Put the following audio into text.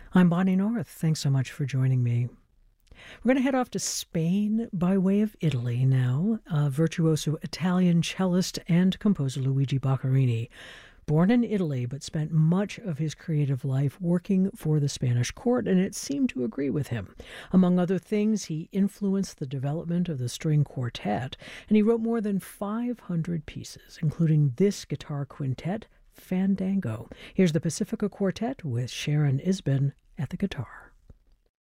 I'm Bonnie North. Thanks so much for joining me. We're going to head off to Spain by way of Italy now. Virtuoso Italian cellist and composer Luigi Boccherini, born in Italy but spent much of his creative life working for the Spanish court, and it seemed to agree with him. Among other things, he influenced the development of the string quartet, and he wrote more than 500 pieces, including this guitar quintet, Fandango. Here's the Pacifica Quartet with Sharon Isbin at the guitar.